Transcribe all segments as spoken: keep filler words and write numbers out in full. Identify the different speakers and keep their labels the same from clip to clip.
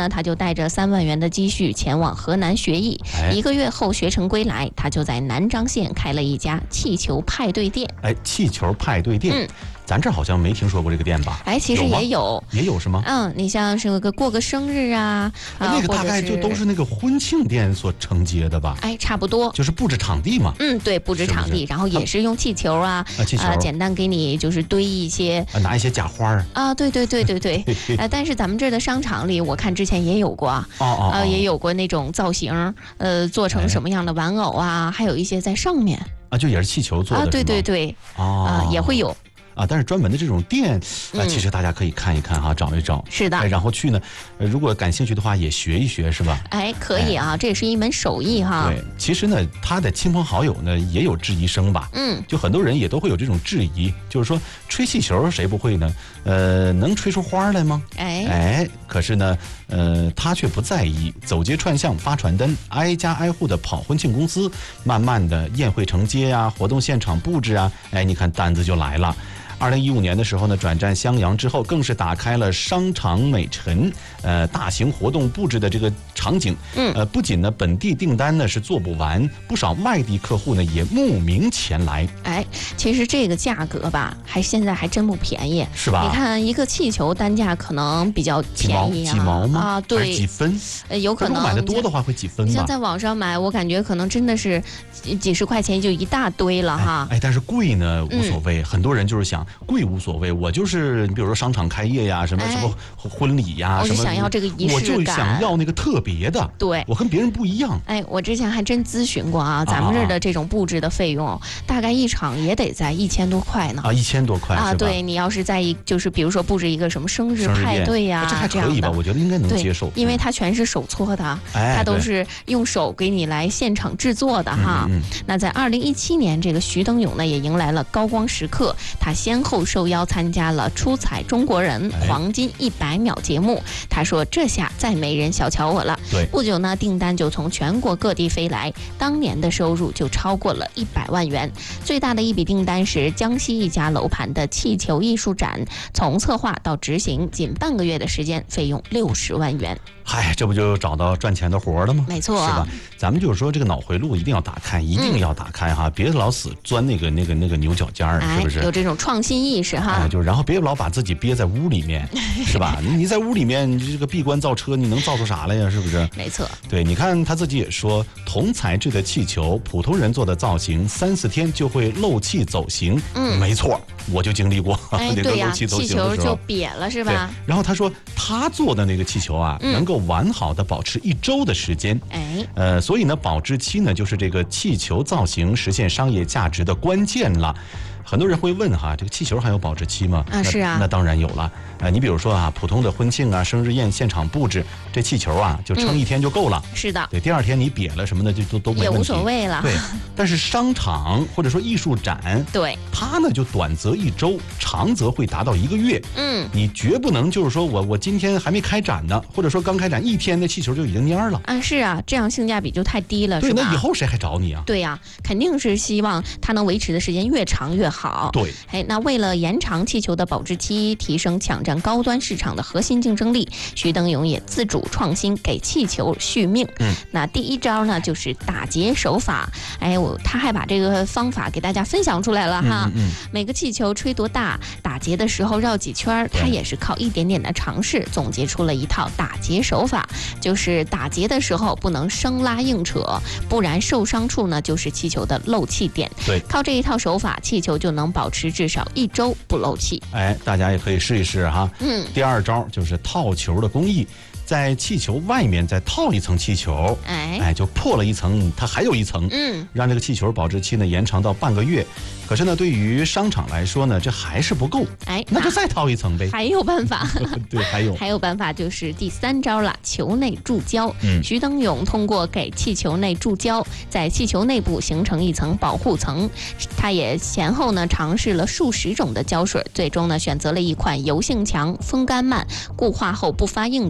Speaker 1: 呢，他就带着三万元的积蓄前往河南学艺，
Speaker 2: 哎、
Speaker 1: 一个月后学成归来，他就在南漳县开了一家气球派对店。
Speaker 2: 哎，气球派对店，嗯，咱这儿好像没听说过这个店吧？
Speaker 1: 哎，其实也有，
Speaker 2: 也有是吗？
Speaker 1: 嗯，你像是个过个生日啊，
Speaker 2: 哎、那个大概就都是那个婚庆店所承接的吧？
Speaker 1: 哎，差不多，
Speaker 2: 就是布置场地嘛。
Speaker 1: 嗯，对，布置场地，是是然后也是用气球啊，
Speaker 2: 啊，气球
Speaker 1: 啊、呃，简单给你就是堆一些，
Speaker 2: 啊，拿一些假花儿
Speaker 1: 啊，对对对对对，呃，但是咱们这儿的商场里，我看之前也有过，
Speaker 2: 哦哦，
Speaker 1: 呃，也有过那种造型，呃，做成什么样的玩偶啊，哎、还有一些在上面
Speaker 2: 啊，就也是气球做的，
Speaker 1: 啊，对对对，
Speaker 2: 哦，
Speaker 1: 啊、呃，也会有。
Speaker 2: 啊，但是专门的这种店啊，其实大家可以看一看哈，找一找。
Speaker 1: 是的，
Speaker 2: 哎，然后去呢，呃，如果感兴趣的话，也学一学，是吧？
Speaker 1: 哎，可以啊，哎、这也是一门手艺哈。
Speaker 2: 对，其实呢，他的亲朋好友呢也有质疑声吧？
Speaker 1: 嗯，
Speaker 2: 就很多人也都会有这种质疑，就是说吹气球谁不会呢？呃，能吹出花来吗？
Speaker 1: 哎
Speaker 2: 哎，可是呢，呃，他却不在意，走街串巷发传单，挨家挨户的跑婚庆公司，慢慢的宴会承接啊，活动现场布置啊，哎，你看单子就来了。二零一五年的时候呢，转战襄阳之后，更是打开了商场美陈，呃，大型活动布置的这个场景。
Speaker 1: 嗯，
Speaker 2: 呃，不仅呢本地订单呢是做不完，不少外地客户呢也慕名前来。
Speaker 1: 哎，其实这个价格吧，还现在还真不便宜，
Speaker 2: 是吧？
Speaker 1: 你看一个气球单价可能比较便宜啊，
Speaker 2: 几毛吗？
Speaker 1: 啊，对，
Speaker 2: 几分？
Speaker 1: 呃，有可能
Speaker 2: 买的多的话会几分吧？
Speaker 1: 像在网上买，我感觉可能真的是几十块钱就一大堆了哈。
Speaker 2: 哎，哎但是贵呢无所谓，嗯、很多人就是想。贵无所谓，我就是你比如说商场开业呀，什么什么婚礼呀，什么，
Speaker 1: 我就想要这个仪式感，
Speaker 2: 我就想要那个特别的，
Speaker 1: 对，
Speaker 2: 我跟别人不一样。
Speaker 1: 哎，我之前还真咨询过啊，咱们这儿的这种布置的费用，啊、大概一场也得在一千多块呢。
Speaker 2: 啊，一千多块
Speaker 1: 啊，
Speaker 2: 是吧？
Speaker 1: 对，你要是在一就是比如说布置一个什么生日派对呀、啊，
Speaker 2: 这还可以吧？我觉得应该能接受，
Speaker 1: 因为它全是手搓的，
Speaker 2: 哎，
Speaker 1: 它都是用手给你来现场制作的哈。
Speaker 2: 嗯嗯、
Speaker 1: 那在二零一七年，这个徐登勇呢也迎来了高光时刻，他先后受邀参加了《出彩中国人》黄金一百秒节目。他说：“这下再没人小瞧我了。”
Speaker 2: 对，
Speaker 1: 不久呢，订单就从全国各地飞来，当年的收入就超过了一百万元。最大的一笔订单是江西一家楼盘的气球艺术展，从策划到执行仅半个月的时间，费用六十万元。
Speaker 2: 嗨，这不就找到赚钱的活了吗？
Speaker 1: 没错，
Speaker 2: 是吧？咱们就是说，这个脑回路一定要打开，一定要打开哈，嗯、别老死钻那个那个那个牛角尖儿，
Speaker 1: 哎、
Speaker 2: 是不是？
Speaker 1: 有这种创新意识哈。
Speaker 2: 哎，就然后别老把自己憋在屋里面，是吧？你在屋里面，你这个闭关造车，你能造出啥来呀？是不是？
Speaker 1: 没错。
Speaker 2: 对，你看他自己也说，铜材质的气球，普通人做的造型，三四天就会漏气走形。
Speaker 1: 嗯，
Speaker 2: 没错，我就经历过。
Speaker 1: 哎，对呀、啊，
Speaker 2: 气
Speaker 1: 球就瘪了，是吧？
Speaker 2: 然后他说，他做的那个气球啊，
Speaker 1: 嗯、
Speaker 2: 能够完好的保持一周的时间。
Speaker 1: 哎，
Speaker 2: 呃，所以呢，保质期呢，就是这个气球造型实现商业价值的关键了。很多人会问哈，这个气球还有保质期吗？
Speaker 1: 啊，是啊，
Speaker 2: 那当然有了。呃，你比如说啊，普通的婚庆啊、生日宴现场布置，这气球啊就撑一天就够了。
Speaker 1: 嗯、是的。
Speaker 2: 对，第二天你瘪了什么的就都都没问题，
Speaker 1: 也无所谓了。
Speaker 2: 对，但是商场或者说艺术展，
Speaker 1: 对，
Speaker 2: 它呢就短则一周，长则会达到一个月。
Speaker 1: 嗯，
Speaker 2: 你绝不能就是说我我今天还没开展呢，或者说刚开展一天，那气球就已经蔫了。
Speaker 1: 啊，是啊，这样性价比就太低了，
Speaker 2: 对，
Speaker 1: 是吧？
Speaker 2: 那以后谁还找你啊？
Speaker 1: 对呀、啊，肯定是希望它能维持的时间越长越好。
Speaker 2: 对。
Speaker 1: 哎，那为了延长气球的保质期，提升抢占高端市场的核心竞争力，徐登勇也自主创新，给气球续命。
Speaker 2: 嗯，
Speaker 1: 那第一招呢，就是打结手法。哎，我他还把这个方法给大家分享出来了哈。
Speaker 2: 嗯嗯嗯、
Speaker 1: 每个气球吹多大，打结的时候绕几圈，他也是靠一点点的尝试，总结出了一套打结手法。就是打结的时候不能生拉硬扯，不然受伤处呢就是气球的漏气点。
Speaker 2: 对，
Speaker 1: 靠这一套手法，气球就能保持至少一周不漏气。
Speaker 2: 哎，大家也可以试一试哈。
Speaker 1: 嗯，
Speaker 2: 第二招就是套球的工艺，在气球外面再套一层气球，
Speaker 1: 哎
Speaker 2: 哎，就破了一层，它还有一层，
Speaker 1: 嗯，
Speaker 2: 让这个气球保质期呢延长到半个月。可是呢，对于商场来说呢，这还是不够，
Speaker 1: 哎，
Speaker 2: 那就再套一层呗。
Speaker 1: 还有办法，
Speaker 2: 对，还有
Speaker 1: 还有办法，就是第三招了，球内注胶。
Speaker 2: 嗯，
Speaker 1: 徐登勇通过给气球内注胶，在气球内部形成一层保护层。他也前后呢尝试了数十种的胶水，最终呢选择了一款油性强、风干慢、固化后不发硬的胶水。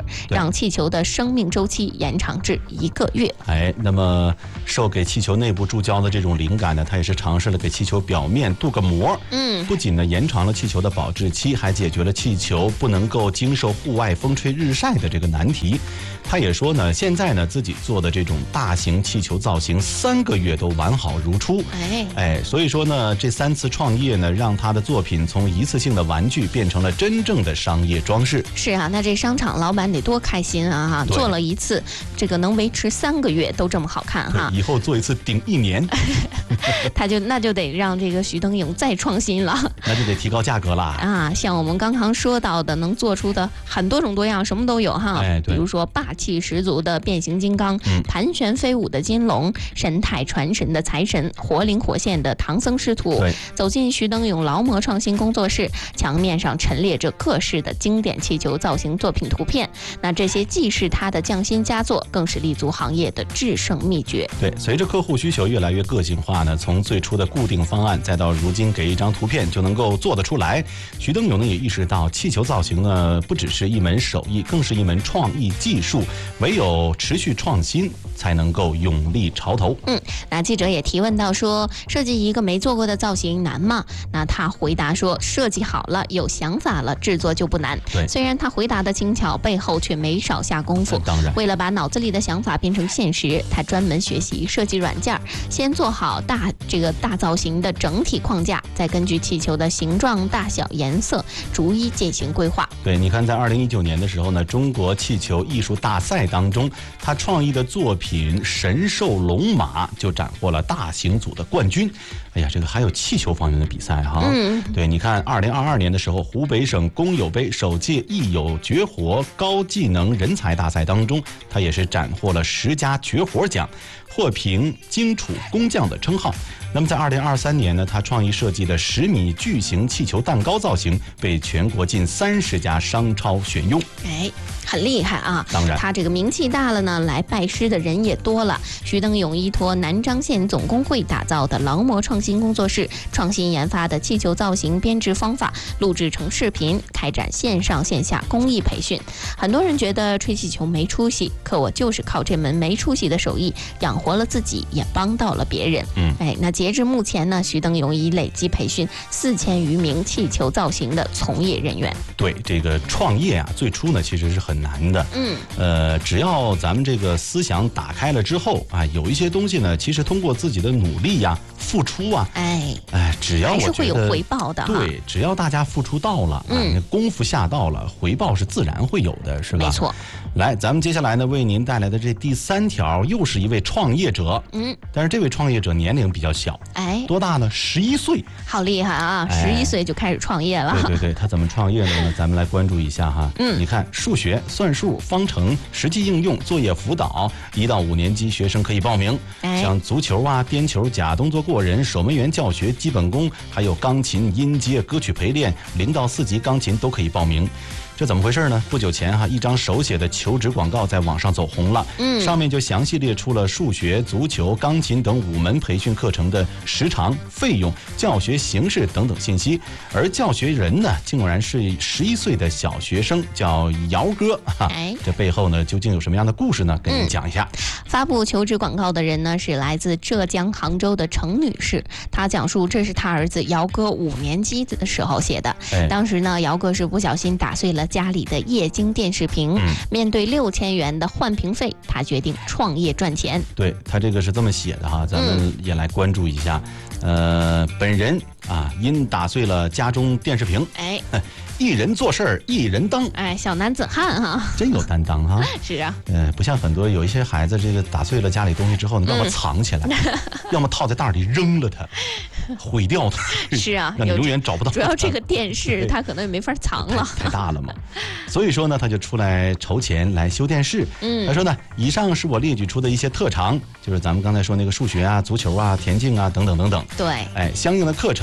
Speaker 1: 让气球的生命周期延长至一个月。
Speaker 2: 哎，那么受给气球内部注胶的这种灵感呢，他也是尝试了给气球表面镀个膜。
Speaker 1: 嗯，
Speaker 2: 不仅呢延长了气球的保质期，还解决了气球不能够经受户外风吹日晒的这个难题。他也说呢，现在呢自己做的这种大型气球造型，三个月都完好如初。
Speaker 1: 哎
Speaker 2: 哎，所以说呢，这三次创业呢，让他的作品从一次性的玩具变成了真正的商业装饰。
Speaker 1: 是啊，那这商场老板得多开心啊！哈，做了一次，这个能维持三个月都这么好看哈。
Speaker 2: 以后做一次顶一年，
Speaker 1: 他就那就得让这个徐登勇再创新了，
Speaker 2: 那就得提高价格啦。
Speaker 1: 啊，像我们刚刚说到的，能做出的很多种多样，什么都有哈。
Speaker 2: 哎，对，
Speaker 1: 比如说霸气十足的变形金刚，
Speaker 2: 嗯、
Speaker 1: 盘旋飞舞的金龙，神态传神的财神，活灵活现的唐僧师徒。
Speaker 2: 对，
Speaker 1: 走进徐登勇劳模创新工作室，墙面上陈列着各式的经典气球造型作品图片。那这些既是他的匠心佳作，更是立足行业的制胜秘诀。
Speaker 2: 对，随着客户需求越来越个性化呢，从最初的固定方案，再到如今给一张图片就能够做得出来，徐登勇呢也意识到，气球造型呢不只是一门手艺，更是一门创意技术，唯有持续创新，才能够勇立潮头。
Speaker 1: 嗯，那记者也提问到说，设计一个没做过的造型难吗？那他回答说，设计好了，有想法了，制作就不难。
Speaker 2: 对，
Speaker 1: 虽然他回答的轻巧，背后却没少下功夫。
Speaker 2: 当然，
Speaker 1: 为了把脑子里的想法变成现实，他专门学习设计软件，先做好大这个大造型的整体框架，再根据气球的形状、大小、颜色，逐一进行规划。
Speaker 2: 对，你看，在二零一九年的时候呢，中国气球艺术大赛当中，他创意的作品《神兽龙马》就斩获了大型组的冠军。哎呀，这个还有气球方面的比赛哈。
Speaker 1: 嗯，
Speaker 2: 对，你看，二零二二年的时候，湖北省工友杯首届艺友绝活高技能人才大赛当中，他也是斩获了十佳绝活奖，获评荆楚工匠的称号。那么在二零二三年呢，他创意设计的十米巨型气球蛋糕造型被全国近三十家商超选用。
Speaker 1: 哎，很厉害啊！
Speaker 2: 当然，
Speaker 1: 他这个名气大了呢，来拜师的人也多了。徐登勇依托南漳县总工会打造的劳模创新工作室，创新研发的气球造型编制方法，录制成视频，开展线上线下公益培训。很多人觉得吹气球没出息，可我就是靠这门没出息的手艺，养活了自己，也帮到了别人。
Speaker 2: 嗯，
Speaker 1: 哎，那截至目前呢，徐登勇已累计培训四千余名气球造型的从业人员。
Speaker 2: 对，这个创业啊，最初呢其实是很难的。
Speaker 1: 嗯，
Speaker 2: 呃，只要咱们这个思想打开了之后啊，有一些东西呢，其实通过自己的努力呀、付出啊，
Speaker 1: 哎
Speaker 2: 哎，只要我
Speaker 1: 还是会有
Speaker 2: 觉得
Speaker 1: 回报的哈。
Speaker 2: 对，只要大家付出到了，
Speaker 1: 嗯
Speaker 2: 啊，功夫下到了，回报是自然会有的，是吧？
Speaker 1: 没错。
Speaker 2: 来，咱们接下来呢，为您带来的这第三条，又是一位创业者。
Speaker 1: 嗯，
Speaker 2: 但是这位创业者年龄比较小，
Speaker 1: 哎，
Speaker 2: 多大呢？十一岁。
Speaker 1: 好厉害啊！
Speaker 2: 哎
Speaker 1: 十一岁就开始创业了。
Speaker 2: 对对对，他怎么创业的呢？咱们来关注一下哈。
Speaker 1: 嗯，
Speaker 2: 你看，数学、算术、方程、实际应用、作业辅导，一到五年级学生可以报名。
Speaker 1: 哎，
Speaker 2: 像足球啊、颠球、假动作过人、守门员教学、基本功，还有钢琴、音阶、歌曲陪练，零到四级钢琴都可以报名。这怎么回事呢？不久前哈，一张手写的求职广告在网上走红了，
Speaker 1: 嗯，
Speaker 2: 上面就详细列出了数学、足球、钢琴等五门培训课程的时长、费用、教学形式等等信息。而教学人呢，竟然是十一岁的小学生，叫姚哥哈。
Speaker 1: 哎，
Speaker 2: 这背后呢，究竟有什么样的故事呢？跟您
Speaker 1: 嗯
Speaker 2: 讲一下。
Speaker 1: 发布求职广告的人呢，是来自浙江杭州的程女士。她讲述这是她儿子姚哥五年级的时候写的。
Speaker 2: 哎，
Speaker 1: 当时呢，姚哥是不小心打碎了家里的液晶电视屏，
Speaker 2: 嗯，
Speaker 1: 面对六千元的换屏费，他决定创业赚钱。
Speaker 2: 对，他这个是这么写的哈，咱们也来关注一下。呃，本人啊，因打碎了家中电视屏，
Speaker 1: 哎，
Speaker 2: 一人做事儿一人当，
Speaker 1: 哎，小男子汉哈，
Speaker 2: 真有担当哈。
Speaker 1: 是啊，
Speaker 2: 呃，不像很多有一些孩子，这个打碎了家里东西之后，你要么藏起来，要么套在袋里扔了它，毁掉它，
Speaker 1: 是啊，
Speaker 2: 让你
Speaker 1: 有
Speaker 2: 永远找不到它。
Speaker 1: 主要这个电视它可能也没法藏了，
Speaker 2: 太大了嘛。所以说呢，他就出来筹钱来修电视。
Speaker 1: 嗯，
Speaker 2: 他说呢，以上是我列举出的一些特长，就是咱们刚才说那个数学啊、足球啊、田径啊等等等等。
Speaker 1: 对，
Speaker 2: 哎，相应的课程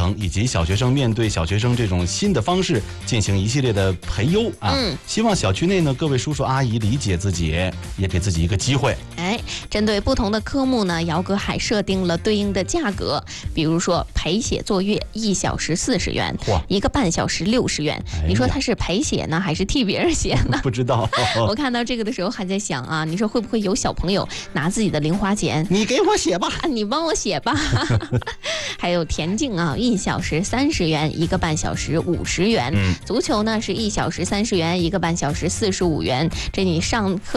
Speaker 2: 等，以及小学生面对小学生这种新的方式进行一系列的培优啊。
Speaker 1: 嗯，
Speaker 2: 希望小区内呢各位叔叔阿姨理解自己，也给自己一个机会。
Speaker 1: 哎，针对不同的科目呢，姚哥还设定了对应的价格，比如说陪写作业一小时四十元，一个半小时六十元。
Speaker 2: 哎、
Speaker 1: 你说他是陪写呢，还是替别人写呢？
Speaker 2: 不知道。
Speaker 1: 我看到这个的时候还在想啊，你说会不会有小朋友拿自己的零花钱，
Speaker 2: 你给我写吧，
Speaker 1: 啊、你帮我写吧。还有田径啊，一小时三十元，一个半小时五十元。
Speaker 2: 嗯，
Speaker 1: 足球呢是一小时三十元，一个半小时四十五元。这你上课